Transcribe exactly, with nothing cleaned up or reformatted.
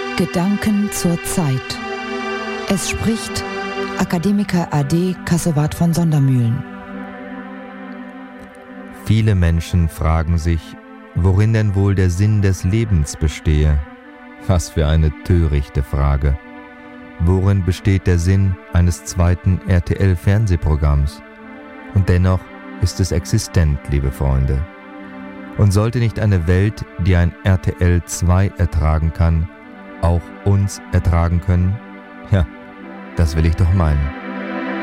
Gedanken zur Zeit. Es spricht Akademiker A D Kassewart von Sondermühlen. Viele Menschen fragen sich, worin denn wohl der Sinn des Lebens bestehe. Was für eine törichte Frage. Worin besteht der Sinn eines zweiten R T L-Fernsehprogramms? Und dennoch ist es existent, liebe Freunde. Und sollte nicht eine Welt, die ein R T L zwei ertragen kann, auch uns ertragen können? Ja, das will ich doch meinen.